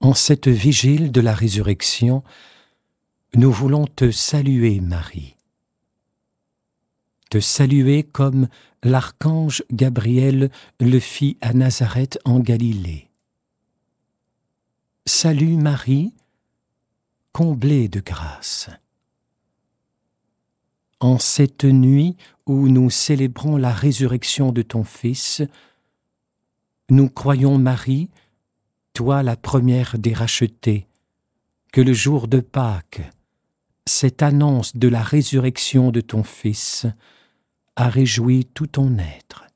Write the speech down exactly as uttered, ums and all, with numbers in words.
En cette vigile de la résurrection, nous voulons te saluer, Marie. Te saluer comme l'archange Gabriel le fit à Nazareth en Galilée. Salut Marie, comblée de grâce. En cette nuit où nous célébrons la résurrection de ton Fils, nous croyons, Marie, toi la première des rachetés, que le jour de Pâques, cette annonce de la résurrection de ton Fils, a réjoui tout ton être.